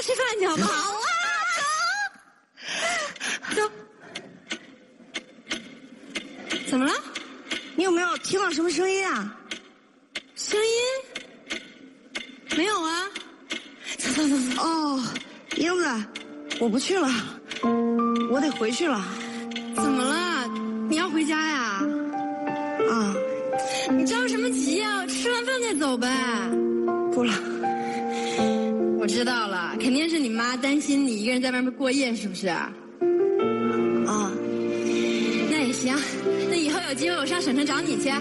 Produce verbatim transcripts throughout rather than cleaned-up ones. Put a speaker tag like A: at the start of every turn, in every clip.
A: 吃饭去好不好？好啊，走，走。怎么了？
B: 你有没有听到什么声音啊？
A: 声音？没有啊。走走走走。
B: 哦，英子，我不去了，我得回去了。
A: 怎么了？你要回家呀？
B: 啊。
A: 你着什么急呀？吃完饭再走呗。
B: 不了。
A: 我知道了，肯定是你妈担心你一个人在外面过夜，是不是？啊。那也行，那以后有机会我上省城找你去。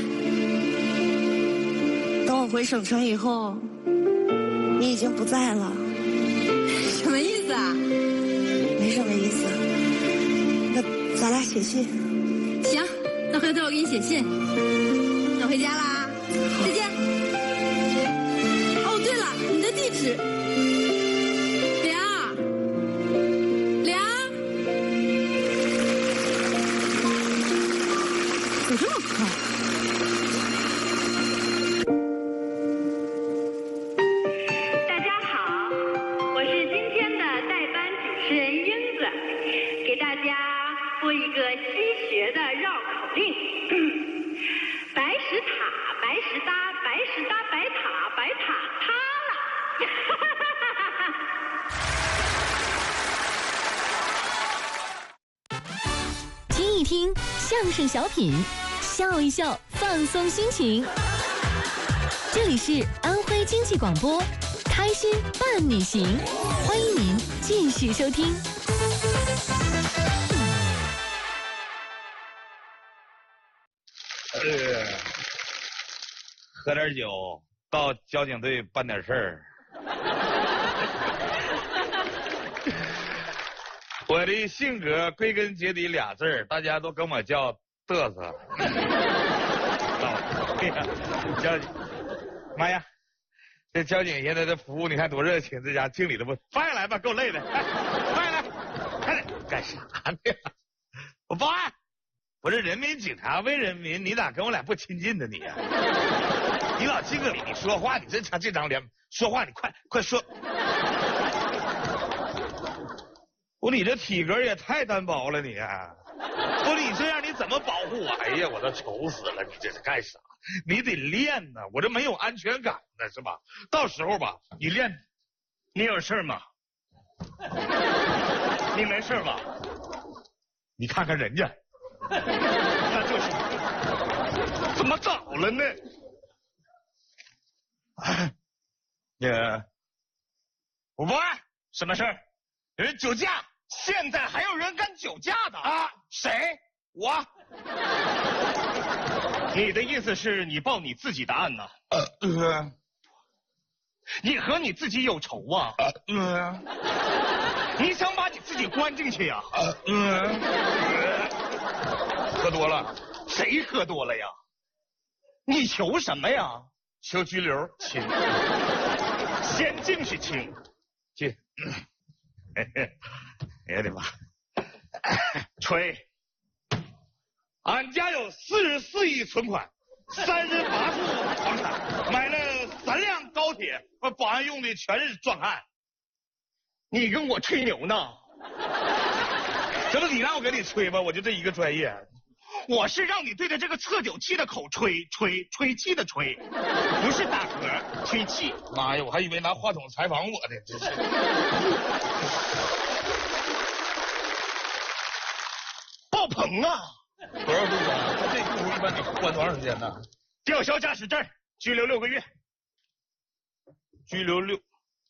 B: 等我回省城以后，你已经不在了。
A: 什么意思啊？
B: 没什么意思。那咱俩写信。
A: 行，那回头我给你写信。那我回家啦，再见。哦，对了，你的地址。梁，梁，走这么快？
C: 大家好，我是今天的代班主持人英子，给大家播一个西学的绕口令。白石塔，白石搭，白石搭白塔，白塔塌
D: 了。听一听相声小品，笑一笑，放松心情。这里是安徽经济广播，开心伴你行，欢迎您继续收听。
E: 呃，喝点酒，到交警队办点事儿。我的性格归根结底俩字儿，大家都跟我叫嘚瑟。哎呀，交警，妈呀，这交警现在的服务你看多热情，这家经理都不放下来吧，够累的。放下来，快点，干啥呢？我报案。我这人民警察为人民，你咋跟我俩不亲近呢你呀、啊？你老这个你说话，你这他这张脸说话，你快快说。我你这体格也太单薄了你啊！不，你这样你怎么保护我？哎呀，我都愁死了！你这是干啥？你得练呢，我这没有安全感呢，是吧？到时候吧，你练，
F: 你有事吗？你没事吧？
E: 你看看人家。
F: 那就是怎么搞了呢？
E: 那个，我报案，
F: 什么事儿？
E: 有人酒驾，
F: 现在还有人干酒驾的
E: 啊？
F: 谁？
E: 我。
F: 你的意思是你报你自己的案呢？
E: 呃呃，
F: 你和你自己有仇啊？
E: 呃呃，
F: 你想把你自己关进去呀、啊？
E: 呃呃。喝多了，
F: 谁喝多了呀？你求什么呀？
E: 求拘留，
F: 亲，先进去亲，
E: 进。哎呀我的妈！
F: 吹，
E: 俺家有四十四亿存款，三十八处房产，买了三辆高铁，保安用的全是壮汉。
F: 你跟我吹牛呢？
E: 这不你让我给你吹吧，我就这一个专业。
F: 我是让你对着这个测酒器的口吹吹吹气的吹，不是打嗝吹气。
E: 妈呀，我还以为拿话筒采访我呢，真是。
F: 爆棚啊！
E: 多少度啊？这度数一般得关多长时间呢？
F: 吊销驾驶证，拘留六个月。
E: 拘留六，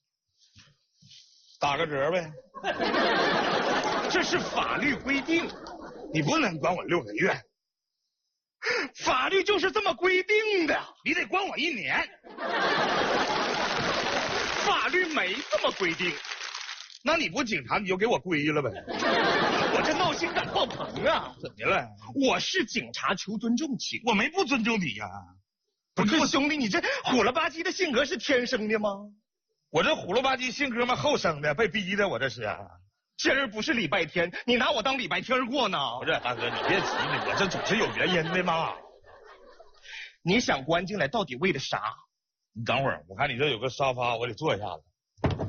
E: 打个折呗。
F: 这是法律规定。
E: 你不能关我六个月，
F: 法律就是这么规定的，
E: 你得关我一年。
F: 法律没这么规定，
E: 那你不警察你就给我归了呗。
F: 我这闹心感爆棚啊！
E: 怎么了？
F: 我是警察，求尊重请。
E: 我没不尊重你呀、啊。
F: 不是兄弟，你这虎了吧唧的性格是天生的吗？
E: 我这虎了吧唧性格嘛后生的，被逼的，我这是啊。
F: 今儿不是礼拜天，你拿我当礼拜天过呢？
E: 不是大哥，你别急呢，我这总是有原因的嘛。
F: 你想关进来到底为了啥？
E: 你等会儿，我看你这有个沙发，我得坐一下子。